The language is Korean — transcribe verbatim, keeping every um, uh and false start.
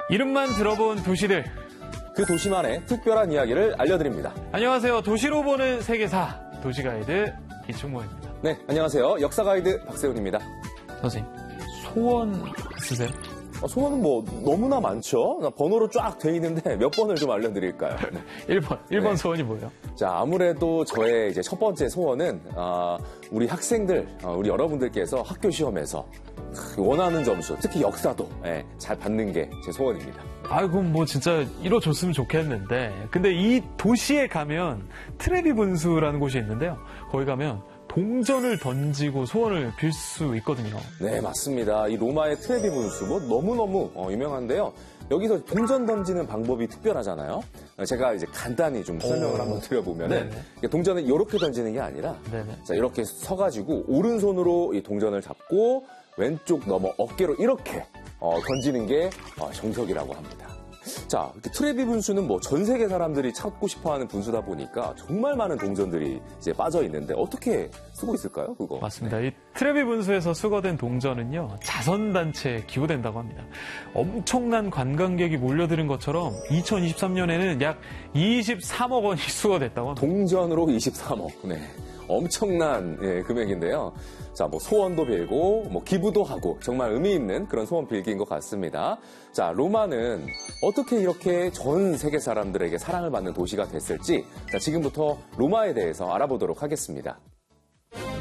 이름만 들어본 도시들. 그 도시만의 특별한 이야기를 알려드립니다. 안녕하세요. 도시로 보는 세계사 도시가이드 이충모입니다. 네, 안녕하세요. 역사가이드 박세훈입니다. 선생님, 소원 쓰세요? 어, 소원은 뭐 너무나 많죠. 번호로 쫙 돼 있는데 몇 번을 좀 알려드릴까요? 네. 일 번. 일 번 네. 소원이 뭐예요? 자, 아무래도 저의 이제 첫 번째 소원은 어, 우리 학생들, 어, 우리 여러분들께서 학교 시험에서 원하는 점수, 특히 역사도 예, 잘 받는 게 제 소원입니다. 아이고, 뭐 진짜 이뤄줬으면 좋겠는데, 근데 이 도시에 가면 트레비 분수라는 곳이 있는데요. 거기 가면 동전을 던지고 소원을 빌 수 있거든요. 네, 맞습니다. 이 로마의 트레비 분수, 뭐 너무너무 어, 유명한데요. 여기서 동전 던지는 방법이 특별하잖아요. 제가 이제 간단히 좀 설명을 오. 한번 드려보면 네네. 동전을 이렇게 던지는 게 아니라 네네. 자, 이렇게 서가지고 오른손으로 이 동전을 잡고 왼쪽 넘어 어깨로 이렇게 어, 던지는 게 어, 정석이라고 합니다. 자, 트레비 분수는 뭐 전 세계 사람들이 찾고 싶어하는 분수다 보니까 정말 많은 동전들이 이제 빠져 있는데 어떻게 쓰고 있을까요, 그거? 맞습니다. 이 트레비 분수에서 수거된 동전은요, 자선단체에 기부된다고 합니다. 엄청난 관광객이 몰려드는 것처럼 이천이십삼 년에는 약 이십삼억 원이 수거됐다고 합니다. 동전으로 이십삼억. 네. 엄청난 예, 금액인데요. 자, 뭐 소원도 빌고 뭐 기부도 하고 정말 의미 있는 그런 소원 빌기인 것 같습니다. 자, 로마는 어떻게 이렇게 전 세계 사람들에게 사랑을 받는 도시가 됐을지 자, 지금부터 로마에 대해서 알아보도록 하겠습니다.